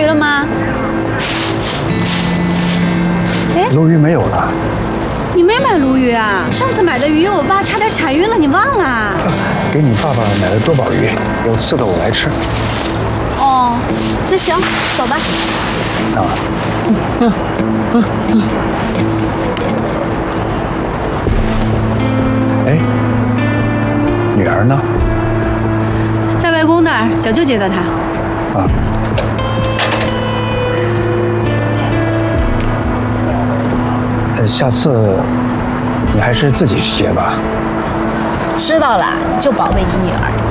了吗？哎， 鲈鱼没有了。 你没买鲈鱼啊？上次买的鱼，我爸差点卡晕了，你忘了？ 给你爸爸买的多宝鱼，有刺的我来吃。 哦，那行，走吧。 啊。哎，女儿呢？ 在外公那儿，小舅接的她。 啊。下次你还是自己去接吧。 知道了，就宝贝你女儿。